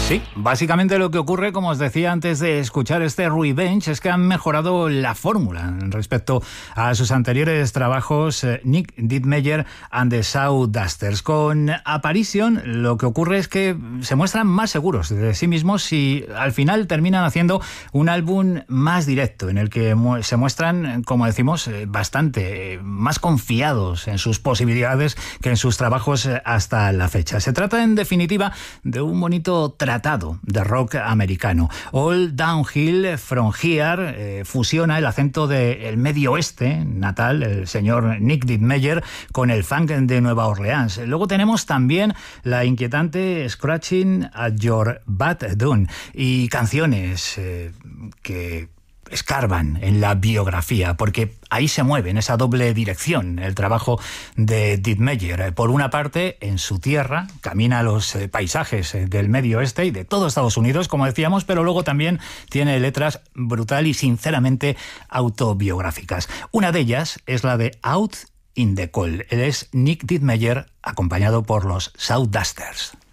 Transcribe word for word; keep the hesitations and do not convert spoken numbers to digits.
Sí, básicamente lo que ocurre, como os decía antes de escuchar este Revenge, es que han mejorado la fórmula respecto a sus anteriores trabajos, eh, Nick Dittmeyer and the Sawdusters. Con Apparition lo que ocurre es que se muestran más seguros de sí mismos y al final terminan haciendo un álbum más directo, en el que mu- se muestran, como decimos, eh, bastante eh, más confiados en sus posibilidades que en sus trabajos eh, hasta la fecha. Se trata, en definitiva, de un bonito tratado de rock americano. All Downhill From Here eh, fusiona el acento del medio oeste natal, el señor Nick Dittmeyer, con el funk de Nueva Orleans. Luego tenemos también la inquietante Scratching at Your Bat Dune y canciones eh, que escarban en la biografía, porque ahí se mueve en esa doble dirección el trabajo de Dittmeyer. Por una parte, en su tierra, camina los eh, paisajes eh, del medio oeste y de todo Estados Unidos, como decíamos, pero luego también tiene letras brutal y sinceramente autobiográficas. Una de ellas es la de Out in the Cold. Él es Nick Dittmeyer, acompañado por los Sawdusters.